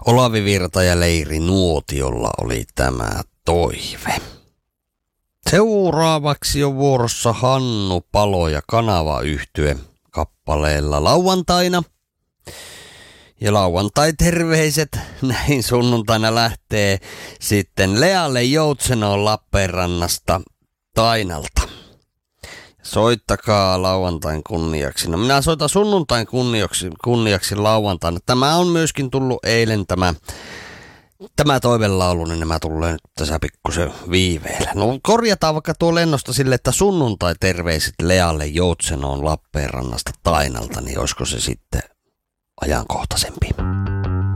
Olavi Virta ja Leiri Nuotiolla oli tämä toive. Seuraavaksi on vuorossa Hannu Palo ja Kanava-yhtye kappaleella Lauantaina. Ja lauantai-terveiset näin sunnuntaina lähtee sitten Lealle Joutsenoon Lappeenrannasta Tainalta. Soittakaa lauantain kunniaksi. No minä soitan sunnuntain kunniaksi lauantaina. Tämä on myöskin tullut eilen tämä toivelaulu, niin nämä tulee nyt tässä pikkusen viiveellä. No korjataan vaikka tuo lennosta sille, että sunnuntai-terveiset Lealle Joutsenoon Lappeenrannasta Tainalta, niin olisiko se sitten ajankohtaisempi.